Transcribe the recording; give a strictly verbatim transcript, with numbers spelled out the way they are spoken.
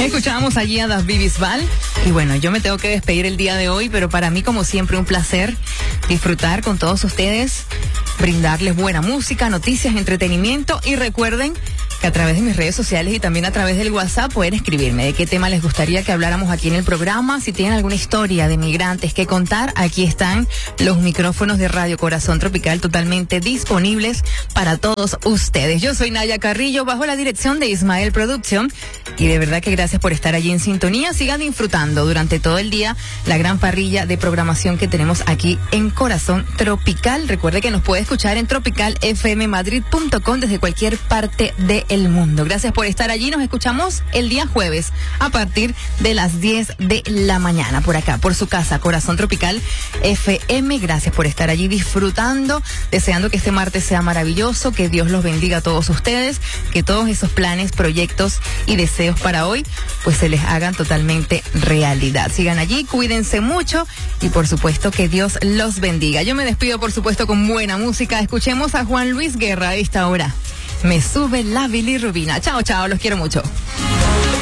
Escuchábamos allí a David Bisbal y bueno, yo me tengo que despedir el día de hoy, pero para mí como siempre un placer disfrutar con todos ustedes, brindarles buena música, noticias, entretenimiento y recuerden que a través de mis redes sociales y también a través del WhatsApp pueden escribirme de qué tema les gustaría que habláramos aquí en el programa. Si tienen alguna historia de migrantes que contar, aquí están los micrófonos de Radio Corazón Tropical totalmente disponibles para todos ustedes. Yo soy Naya Carrillo, bajo la dirección de Ismael Producción, y de verdad que gracias por estar allí en sintonía. Sigan disfrutando durante todo el día la gran parrilla de programación que tenemos aquí en Corazón Tropical. Recuerde que nos puede escuchar en tropical f m madrid punto com desde cualquier parte de el mundo. Gracias por estar allí. Nos escuchamos el día jueves a partir de las diez de la mañana por acá, por su casa, Corazón Tropical F M. Gracias por estar allí disfrutando, deseando que este martes sea maravilloso, que Dios los bendiga a todos ustedes, que todos esos planes, proyectos y deseos para hoy pues se les hagan totalmente realidad. Sigan allí, cuídense mucho y por supuesto que Dios los bendiga. Yo me despido por supuesto con buena música. Escuchemos a Juan Luis Guerra a esta hora. Me sube la bilirrubina. Chao, chao, los quiero mucho.